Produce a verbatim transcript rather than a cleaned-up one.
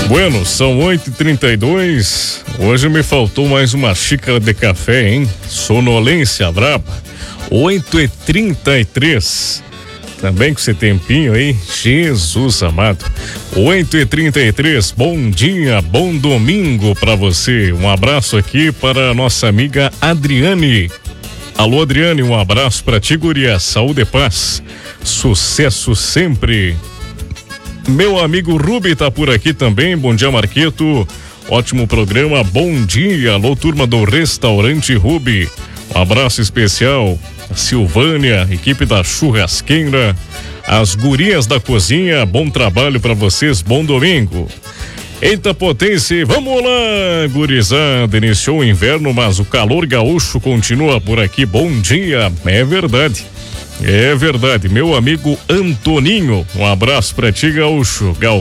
Bueno, são oito e trinta e dois. Hoje me faltou mais uma xícara de café, hein? Sonolência braba. oito e trinta e três. Também com esse tempinho aí, Jesus amado. oito e trinta e três, bom dia, bom domingo pra você. Um abraço aqui para a nossa amiga Adriane. Alô, Adriane, um abraço pra ti, guria. Saúde e paz. Sucesso sempre. Meu amigo Rubi tá por aqui também. Bom dia, Marqueto. Ótimo programa. Bom dia. Alô, turma do Restaurante Rubi. Um abraço especial. A Silvânia, equipe da churrasqueira, as gurias da cozinha. Bom trabalho pra vocês. Bom domingo. Eita potência, vamos lá, gurizada. Iniciou o inverno, mas o calor gaúcho continua por aqui. Bom dia. É verdade. É verdade, meu amigo Antoninho, um abraço pra ti, gaúcho. Gal